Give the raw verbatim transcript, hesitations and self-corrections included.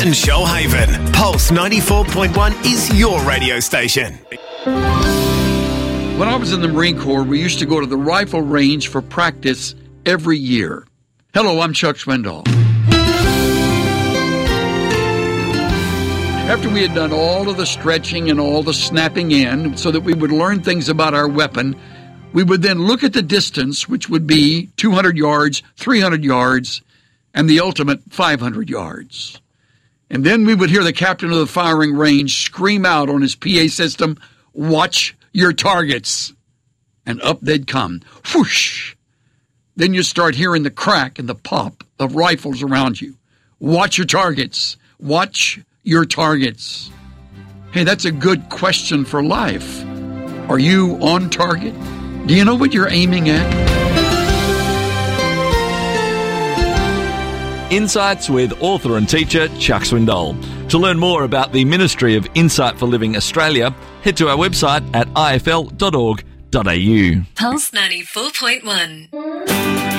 And Shoalhaven, Pulse ninety-four point one is your radio station. When I was in the Marine Corps, we used to go to the rifle range for practice every year. Hello, I'm Chuck Swindoll. After we had done all of the stretching and all the snapping in so that we would learn things about our weapon, we would then look at the distance, which would be two hundred yards, three hundred yards, and the ultimate five hundred yards. And then we would hear the captain of the firing range scream out on his P A system, "Watch your targets." And up they'd come. Whoosh! Then you start hearing the crack and the pop of rifles around you. Watch your targets. Watch your targets. Hey, that's a good question for life. Are you on target? Do you know what you're aiming at? Insights with author and teacher Chuck Swindoll. To learn more about the Ministry of Insight for Living Australia, head to our website at I F L dot org dot A U. Pulse ninety-four point one.